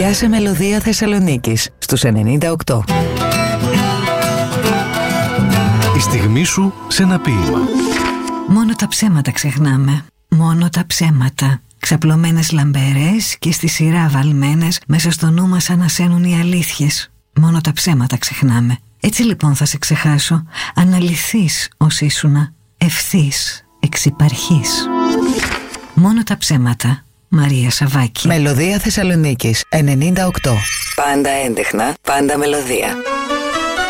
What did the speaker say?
Πιάσε μελωδία Θεσσαλονίκης στους 98. Η στιγμή σου σε ένα ποίημα. Μόνο τα ψέματα ξεχνάμε. Μόνο τα ψέματα. Ξαπλωμένες λαμπερές και στη σειρά βαλμένες, μέσα στο νου μας ανασένουν οι αλήθειες. Μόνο τα ψέματα ξεχνάμε. Έτσι λοιπόν θα σε ξεχάσω, αν αληθείς ως ήσουνα, ευθύς, εξυπαρχής. Μόνο τα ψέματα. Μαρία Σαββάκη. Μελωδία Θεσσαλονίκης 98. Πάντα έντεχνα, πάντα μελωδία.